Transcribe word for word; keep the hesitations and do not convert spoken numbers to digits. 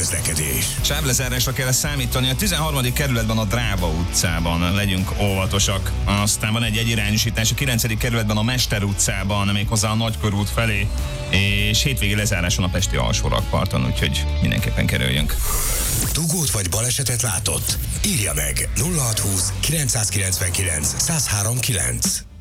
közlekedés. Sáblezárásra kell számítani a tizenharmadik kerületben a Dráva utcában, legyünk óvatosak. Aztán van egy egyirányosítás a kilencedik kerületben a Mester utcában, méghozzá a Nagykörút felé, és hétvégi lezáráson a Pesti alsórakparton, úgyhogy mindenképpen kerüljünk. Dugót vagy balesetet látott? Írja meg nulla hat húsz kilencszázkilencvenkilenc száz három kilenc.